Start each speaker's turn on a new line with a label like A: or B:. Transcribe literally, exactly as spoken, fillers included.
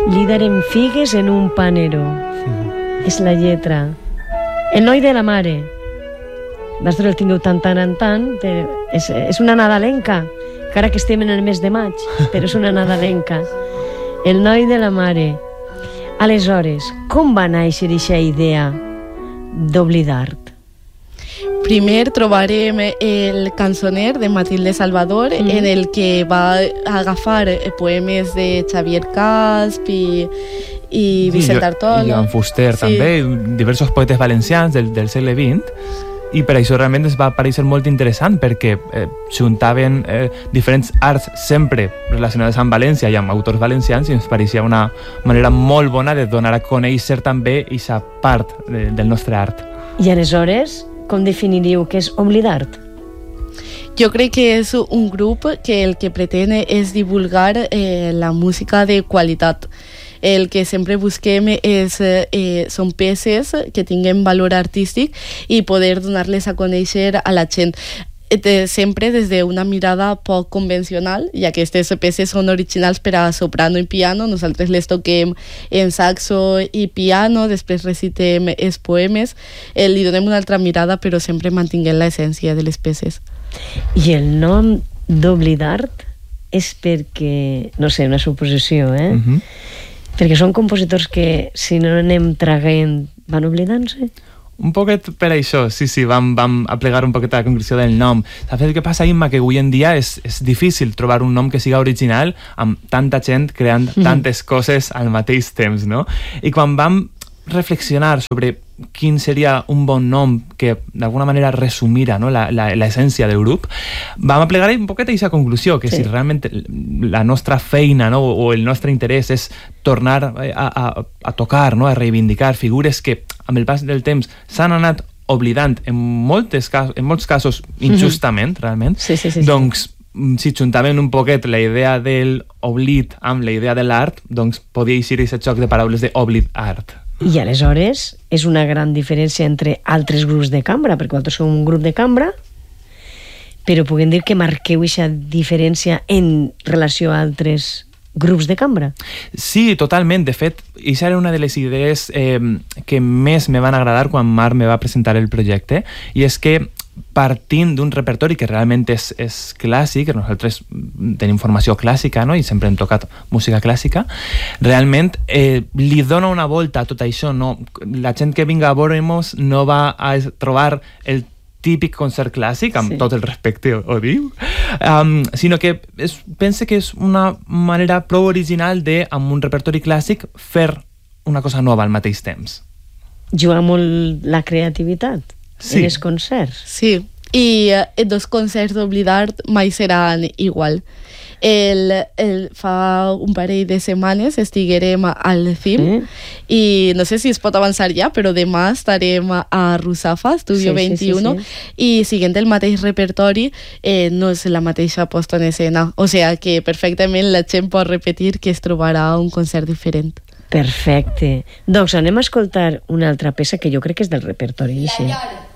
A: Li darem figues en un panero. Sí. És la lletra. El noi de la mare. Vosaltres el tingueu tant, tant, en tant. És, és una nadalenca, encara que estem en el mes de maig, però és una nadalenca. El noi de la mare. Aleshores, com va néixer aquesta idea d'Oblidar-te?
B: Primer trobarem el cançoner de Matilde Salvador, mm. en el que va agafar poemes de Xavier Casp i, i Vicent sí, Artola.
C: I Joan Fuster, sí. També, diversos poetes valencians del, del segle vint, i per això realment es va parecer molt interessant, perquè eh, juntaven eh, diferents arts sempre relacionades amb València i amb autors valencians, i ens pareixia una manera molt bona de donar a conèixer també aquesta part de, del nostre art.
A: I aleshores, com definiríeu què és Oblidar-te?
B: Jo crec que és un grup que el que pretén és divulgar eh, la música de qualitat. El que sempre busquem és, eh, són peces que tinguin valor artístic i poder donar-les a conèixer a la gent. De, sempre des d'una mirada poc convencional, i aquestes peces són originals per a soprano i piano. Nosaltres les toquem en saxo i piano, després recitem els poemes, eh, li donem una altra mirada, però sempre mantinguem l'essència de les peces.
A: I el nom d'Oblidar-te és perquè, no sé, una suposició, eh? Uh-huh. Perquè són compositors que, si no anem traguent, van oblidant-se?
C: Un poquet per això, sí, sí, vam, vam aplegar un poquet a la concreció del nom. Saps el que passa, Imma? Que avui en dia és, és difícil trobar un nom que siga original amb tanta gent creant tantes coses al mateix temps, no? I quan vam reflexionar sobre quin seria un bon nom que d'alguna manera resumira, no, l'essència del grup, vam aplegar un poquet a aquesta conclusió, que sí. Si realment la nostra feina, no, o el nostre interès és tornar a, a, a tocar, no, a reivindicar figures que amb el pas del temps s'han anat oblidant en, moltes, en molts casos injustament, mm-hmm. realment,
A: sí, sí, sí,
C: doncs si juntaven un poquet la idea del oblit amb la idea de l'art, doncs podia eixir aquest xoc de paraules d'oblit-art.
A: I aleshores és una gran diferència entre altres grups de cambra, perquè vosaltres sou un grup de cambra, però puguem dir que marqueu aquesta diferència en relació a altres grups de cambra?
C: Sí, totalment. De fet, aquesta era una de les idees eh, que més me van agradar quan Marc me va presentar el projecte, i és que partint d'un repertori que realment és, és clàssic, nosaltres tenim formació clàssica, no? I sempre hem tocat música clàssica, realment eh, li dona una volta a tot això, no? La gent que vinga a veure-nos no va a trobar el típic concert clàssic, amb sí. Tot el respecte ho diu, um, sinó que és, pense que és una manera prou original de, amb un repertori clàssic, fer una cosa nova al mateix temps.
A: Juga molt la creativitat. Sí. En els concerts.
B: Sí, i eh, dos concerts d'Oblidar-te mai seran igual. El, el, fa un parell de setmanes estiguérem al C I M, sí. I no sé si es pot avançar ja, però demà estarem a Rusafa, Estudio sí, vint-i-u, sí, sí, sí. I siguent el mateix repertori, eh, no és la mateixa posta en escena, o sigui que perfectament la gent pot repetir que es trobarà un concert diferent.
A: Perfecte. Doncs anem a escoltar una altra peça que jo crec que és del repertori. Sí.